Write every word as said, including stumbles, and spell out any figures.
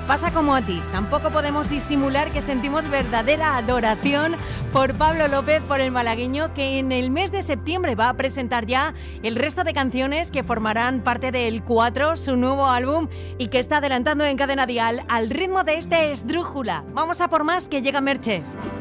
pasa como a ti. Tampoco podemos disimular que sentimos verdadera adoración por Pablo López, por el malagueño, que en el mes de septiembre va a presentar ya el resto de canciones que formarán parte del cuatro, su nuevo álbum, y que está adelantando en Cadena Dial al ritmo de este Esdrújula. Vamos a por más, que llega Merche.